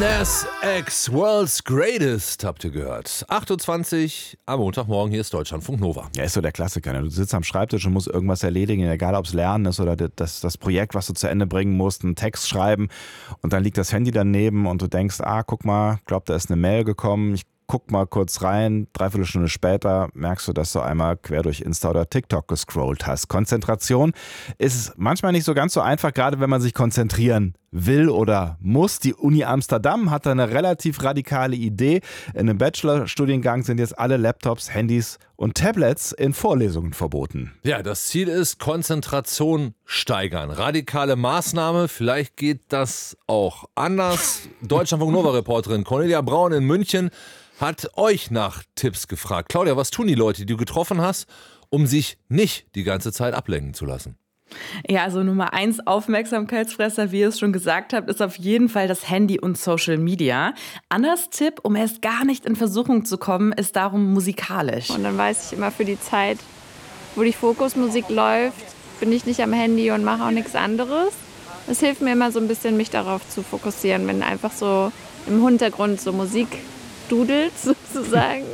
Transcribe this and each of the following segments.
Nas X, World's Greatest, habt ihr gehört. 8.20 Uhr am Montagmorgen, hier ist Deutschlandfunk Nova. Ja, ist so der Klassiker. Ne? Du sitzt am Schreibtisch und musst irgendwas erledigen, egal ob es Lernen ist oder das Projekt, was du zu Ende bringen musst, einen Text schreiben und dann liegt das Handy daneben und du denkst, guck mal, glaub, da ist eine Mail gekommen, ich guck mal kurz rein, 3/4 Stunde später merkst du, dass du einmal quer durch Insta oder TikTok gescrollt hast. Konzentration ist manchmal nicht so ganz so einfach, gerade wenn man sich konzentrieren will oder muss. Die Uni Amsterdam hat da eine relativ radikale Idee. In einem Bachelorstudiengang sind jetzt alle Laptops, Handys und Tablets in Vorlesungen verboten. Ja, das Ziel ist Konzentration steigern. Radikale Maßnahme, vielleicht geht das auch anders. Deutschlandfunk Nova-Reporterin Cornelia Braun in München hat euch nach Tipps gefragt. Claudia, was tun die Leute, die du getroffen hast, um sich nicht die ganze Zeit ablenken zu lassen? Ja, also Nummer 1 Aufmerksamkeitsfresser, wie ihr es schon gesagt habt, ist auf jeden Fall das Handy und Social Media. Anders Tipp, um erst gar nicht in Versuchung zu kommen, ist darum musikalisch. Und dann weiß ich immer, für die Zeit, wo die Fokusmusik läuft, bin ich nicht am Handy und mache auch nichts anderes. Es hilft mir immer so ein bisschen, mich darauf zu fokussieren, wenn einfach so im Hintergrund so Musik dudelt, sozusagen.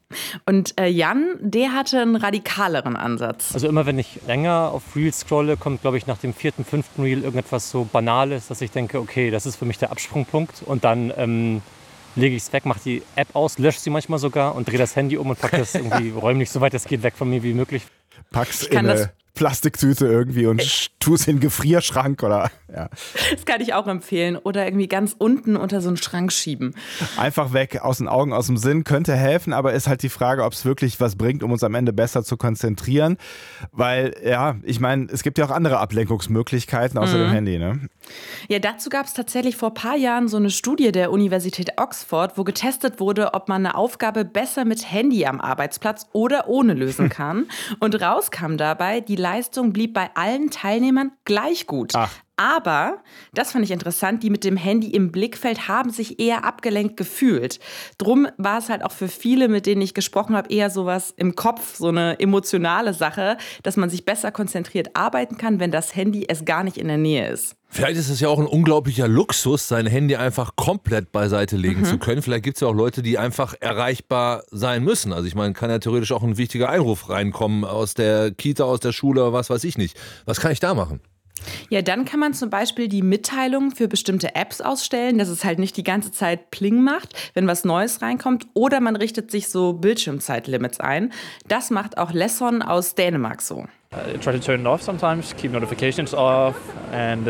Und Jan, der hatte einen radikaleren Ansatz. Also immer wenn ich länger auf Reels scrolle, kommt, glaube ich, nach dem 4., 5. Reel irgendetwas so Banales, dass ich denke, okay, das ist für mich der Absprungpunkt. Und dann lege ich es weg, mache die App aus, lösche sie manchmal sogar und drehe das Handy um und packe das irgendwie räumlich so weit es geht weg von mir wie möglich. Pack's in eine Plastiktüte irgendwie und tu es in den Gefrierschrank oder ja. Das kann ich auch empfehlen. Oder irgendwie ganz unten unter so einen Schrank schieben. Einfach weg, aus den Augen, aus dem Sinn, könnte helfen, aber ist halt die Frage, ob es wirklich was bringt, um uns am Ende besser zu konzentrieren. Weil, ja, ich meine, es gibt ja auch andere Ablenkungsmöglichkeiten außer dem Handy, ne? Ja, dazu gab es tatsächlich vor ein paar Jahren so eine Studie der Universität Oxford, wo getestet wurde, ob man eine Aufgabe besser mit Handy am Arbeitsplatz oder ohne lösen kann. Und rauskam dabei, die Leistung blieb bei allen Teilnehmern gleich gut. Ach. Aber, das fand ich interessant, die mit dem Handy im Blickfeld haben sich eher abgelenkt gefühlt. Drum war es halt auch für viele, mit denen ich gesprochen habe, eher sowas im Kopf, so eine emotionale Sache, dass man sich besser konzentriert arbeiten kann, wenn das Handy es gar nicht in der Nähe ist. Vielleicht ist es ja auch ein unglaublicher Luxus, sein Handy einfach komplett beiseite legen zu können. Vielleicht gibt es ja auch Leute, die einfach erreichbar sein müssen. Also ich meine, kann ja theoretisch auch ein wichtiger Einruf reinkommen aus der Kita, aus der Schule, was weiß ich nicht. Was kann ich da machen? Ja, dann kann man zum Beispiel die Mitteilungen für bestimmte Apps ausstellen, dass es halt nicht die ganze Zeit Pling macht, wenn was Neues reinkommt. Oder man richtet sich so Bildschirmzeitlimits ein. Das macht auch Lesson aus Dänemark so. I try to turn it off sometimes, keep notifications off, and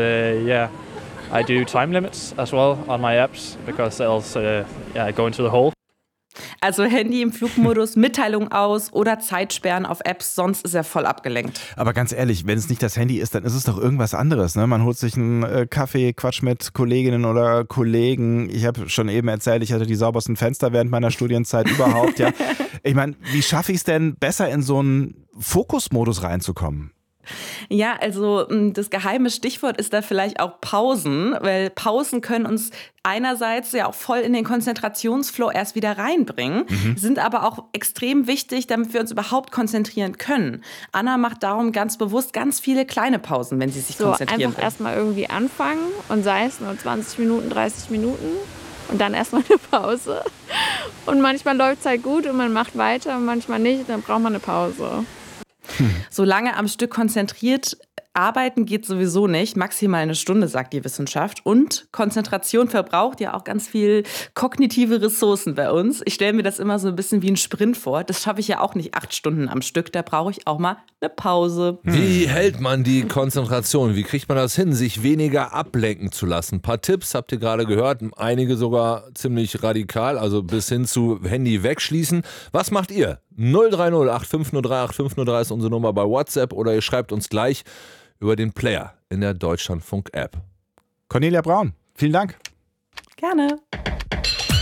I do time limits as well on my apps because else go into the hole. Also Handy im Flugmodus, Mitteilung aus oder Zeitsperren auf Apps, sonst ist er voll abgelenkt. Aber ganz ehrlich, wenn es nicht das Handy ist, dann ist es doch irgendwas anderes. Ne? Man holt sich einen Kaffee, quatscht mit Kolleginnen oder Kollegen. Ich habe schon eben erzählt, ich hatte die saubersten Fenster während meiner Studienzeit überhaupt. Ja. Ich meine, wie schaffe ich es denn, besser in so einen Fokusmodus reinzukommen? Ja, also das geheime Stichwort ist da vielleicht auch Pausen, weil Pausen können uns einerseits ja auch voll in den Konzentrationsflow erst wieder reinbringen, sind aber auch extrem wichtig, damit wir uns überhaupt konzentrieren können. Anna macht darum ganz bewusst ganz viele kleine Pausen, wenn sie sich konzentrieren will. Einfach erstmal irgendwie anfangen und sei es nur 20 Minuten, 30 Minuten und dann erstmal eine Pause. Und manchmal läuft es halt gut und man macht weiter und manchmal nicht, dann braucht man eine Pause. So lange am Stück konzentriert arbeiten geht sowieso nicht. Maximal eine Stunde, sagt die Wissenschaft. Und Konzentration verbraucht ja auch ganz viel kognitive Ressourcen bei uns. Ich stelle mir das immer so ein bisschen wie ein Sprint vor. Das schaffe ich ja auch nicht 8 Stunden am Stück. Da brauche ich auch mal eine Pause. Wie hält man die Konzentration? Wie kriegt man das hin, sich weniger ablenken zu lassen? Ein paar Tipps habt ihr gerade gehört. Einige sogar ziemlich radikal, also bis hin zu Handy wegschließen. Was macht ihr? 030 8503 8503 ist unsere Nummer bei WhatsApp oder ihr schreibt uns gleich über den Player in der Deutschlandfunk-App. Cornelia Braun, vielen Dank. Gerne.